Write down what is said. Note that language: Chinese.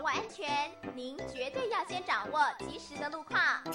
安全，您绝对要先掌握及时的路况。